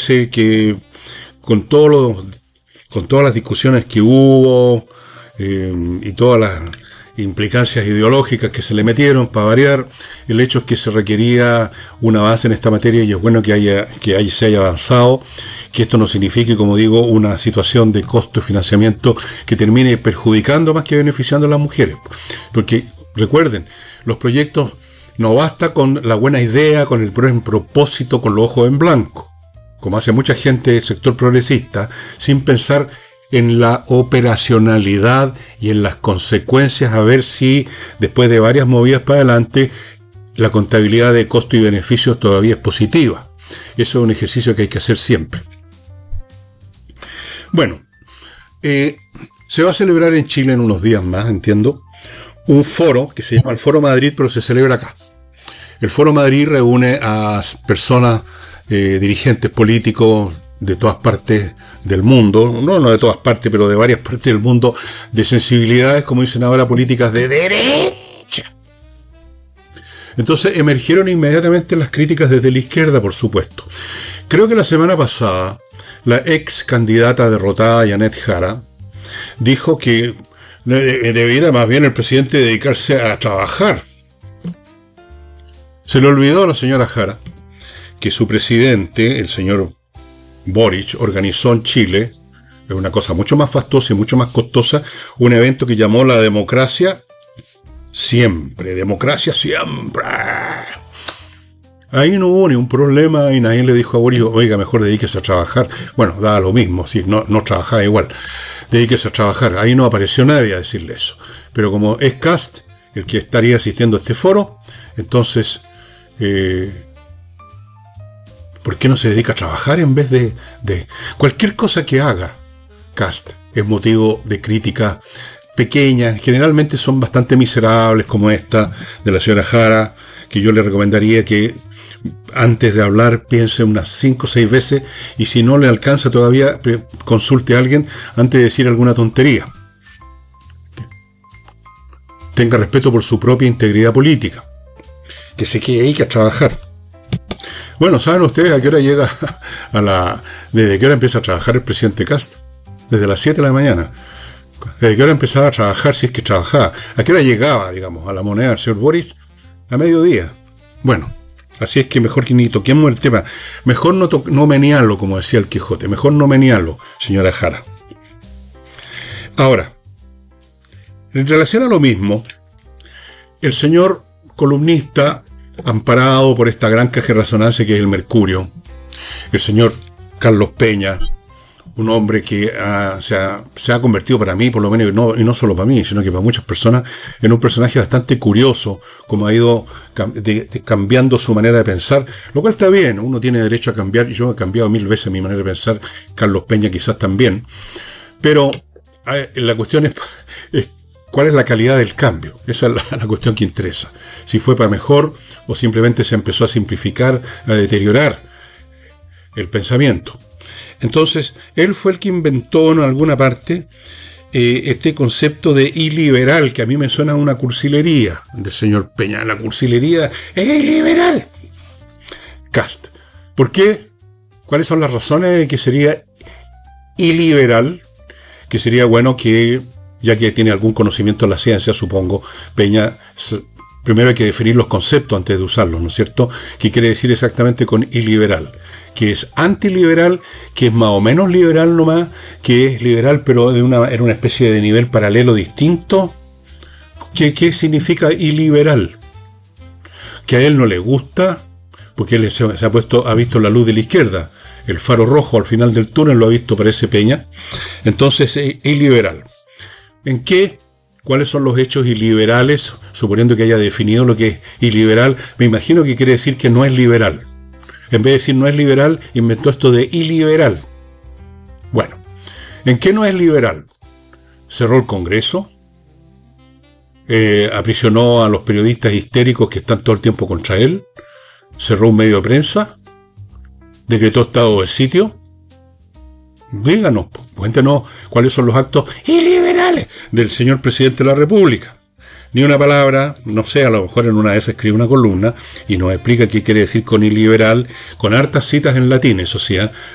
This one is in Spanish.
parece que con con todas las discusiones que hubo y todas las implicancias ideológicas que se le metieron, para variar, el hecho es que se requería un avance en esta materia y es bueno que se haya avanzado, que esto no signifique, como digo, una situación de costo y financiamiento que termine perjudicando más que beneficiando a las mujeres. Porque, recuerden, los proyectos no basta con la buena idea, con el buen propósito, con los ojos en blanco, como hace mucha gente del sector progresista, sin pensar en la operacionalidad y en las consecuencias, a ver si después de varias movidas para adelante la contabilidad de costo y beneficios todavía es positiva. Eso es un ejercicio que hay que hacer siempre. Bueno, se va a celebrar en Chile en unos días más, entiendo, un foro que se llama el Foro Madrid, pero se celebra acá. El Foro Madrid reúne a personas, dirigentes políticos de todas partes del mundo, no de todas partes, pero de varias partes del mundo, de sensibilidades, como dicen ahora, políticas de derecha. Entonces emergieron inmediatamente las críticas desde la izquierda, por supuesto. Creo que la semana pasada, la ex candidata derrotada, Janet Jara, dijo que debiera más bien el presidente dedicarse a trabajar. Se le olvidó a la señora Jara que su presidente, el señor Boric, organizó en Chile, es una cosa mucho más fastuosa y mucho más costosa, un evento que llamó la democracia siempre. Ahí no hubo ni un problema y nadie le dijo a Boric, oiga, mejor dedíquese a trabajar. Bueno, daba lo mismo, si no trabajaba igual. Dedíquese a trabajar. Ahí no apareció nadie a decirle eso. Pero como es Kast el que estaría asistiendo a este foro, entonces, ¿por qué no se dedica a trabajar en vez de cualquier cosa que haga Kast? Es motivo de crítica pequeña, generalmente son bastante miserables, como esta de la señora Jara, que yo le recomendaría que antes de hablar piense unas 5 o 6 veces, y si no le alcanza todavía, consulte a alguien antes de decir alguna tontería. Tenga respeto por su propia integridad política, que se quede ahí que a trabajar. Bueno, ¿saben ustedes a qué hora llega desde qué hora empieza a trabajar el presidente Kast? Desde las 7 de la mañana. ¿Desde qué hora empezaba a trabajar, si es que trabajaba? ¿A qué hora llegaba, digamos, a la moneda del señor Boric? A mediodía. Bueno, así es que mejor que ni toquemos el tema. Mejor no menearlo, como decía el Quijote. Mejor no menearlo, señora Jara. Ahora, en relación a lo mismo, el señor columnista, amparado por esta gran caja de resonancia que es el Mercurio, el señor Carlos Peña, un hombre que se ha convertido para mí, por lo menos, y no solo para mí, sino que para muchas personas, en un personaje bastante curioso, como ha ido cambiando su manera de pensar, lo cual está bien, uno tiene derecho a cambiar. Yo he cambiado 1000 veces mi manera de pensar, Carlos Peña quizás también, pero la cuestión es ¿cuál es la calidad del cambio? Esa es la cuestión que interesa. Si fue para mejor o simplemente se empezó a simplificar, a deteriorar el pensamiento. Entonces, él fue el que inventó en alguna parte este concepto de iliberal, que a mí me suena a una cursilería del señor Peña. La cursilería es iliberal. Kast. ¿Por qué? ¿Cuáles son las razones de que sería iliberal? Que sería bueno que, ya que tiene algún conocimiento en la ciencia, supongo, Peña, primero hay que definir los conceptos antes de usarlos, ¿no es cierto? ¿Qué quiere decir exactamente con iliberal? Que es antiliberal, que es más o menos liberal nomás, que es liberal pero en una especie de nivel paralelo distinto. ¿Qué significa iliberal? Que a él no le gusta, porque él se ha visto la luz de la izquierda, el faro rojo al final del túnel lo ha visto, parece Peña. Entonces es iliberal. ¿En qué? ¿Cuáles son los hechos iliberales? Suponiendo que haya definido lo que es iliberal, me imagino que quiere decir que no es liberal. En vez de decir no es liberal, inventó esto de iliberal. Bueno, ¿en qué no es liberal? Cerró el Congreso, aprisionó a los periodistas histéricos que están todo el tiempo contra él, cerró un medio de prensa, decretó estado de sitio. Díganos, cuéntenos cuáles son los actos iliberales del señor presidente de la República. Ni una palabra, no sé, a lo mejor en una de esas escribe una columna y nos explica qué quiere decir con iliberal, con hartas citas en latín, eso sí,